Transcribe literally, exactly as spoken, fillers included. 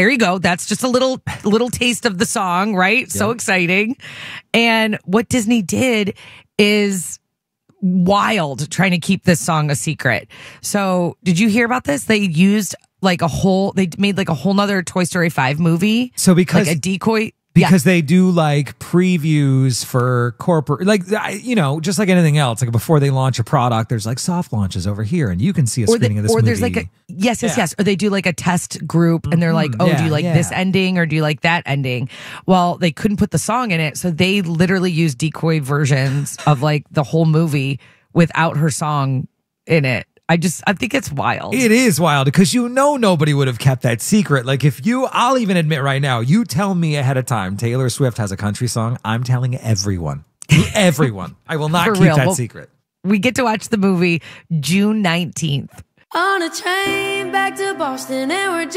there you go. That's just a little little taste of the song, right? So Yep. exciting. And what Disney did is wild, trying to keep this song a secret. So did you hear about this? They used like a whole, they made like a whole nother Toy Story five movie. So because like a decoy. Because yeah. they do like previews for corporate, like, you know, just like anything else. Like before they launch a product, there's like soft launches over here and you can see a or screening the, of this or movie. there's like a, yes, yes, yeah. yes. Or they do like a test group and they're like, oh, yeah, do you like yeah. this ending or do you like that ending? Well, they couldn't put the song in it. So they literally used decoy versions of like the whole movie without her song in it. I just, I think it's wild. It is wild because you know nobody would have kept that secret. Like if you, I'll even admit right now, you tell me ahead of time Taylor Swift has a country song, I'm telling everyone. Everyone. I will not For keep real. that Well, secret. We get to watch the movie June nineteenth. On a train back to Boston and we're